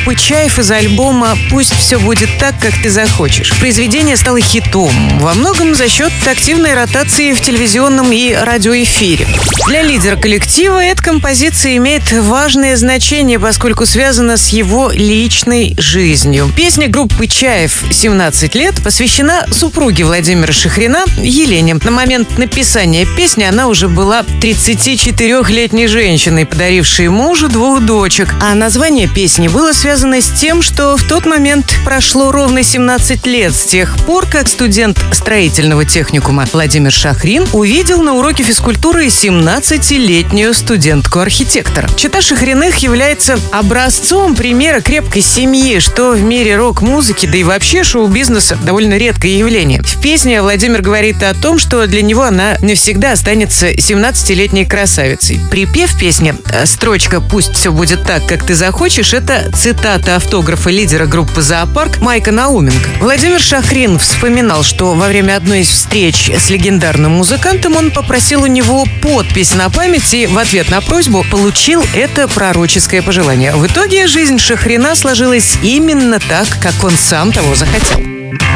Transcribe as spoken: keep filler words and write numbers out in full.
группы «Чайф» из альбома «Пусть все будет так, как ты захочешь». Произведение стало хитом, во многом за счет активной ротации в телевизионном и радиоэфире. Для лидера коллектива эта композиция имеет важное значение, поскольку связана с его личной жизнью. Песня группы «Чайф» «семнадцать лет» посвящена супруге Владимира Шахрина Елене. На момент написания песни она уже была тридцатичетырёхлетней женщиной, подарившей мужу двух дочек. А название песни было связано с тем, что в тот момент прошло ровно семнадцать лет с тех пор, как студент строительного техникума Владимир Шахрин увидел на уроке физкультуры семнадцатилетнюю студентку-архитектора. Чета Шахриных является образцом примера крепкой семьи, что в мире рок-музыки, да и вообще шоу-бизнеса довольно редкое явление. В песне Владимир говорит о том, что для него она навсегда останется семнадцатилетней красавицей. Припев песни, строчка «Пусть все будет так, как ты захочешь» — это цитата автографа лидера группы «Зоопарк» Майка Науменко. Владимир Шахрин вспоминал, что во время одной из встреч с легендарным музыкантом он попросил у него подпись на память и в ответ на просьбу получил это пророческое пожелание. В итоге жизнь Шахрина сложилась именно так, как он сам того захотел.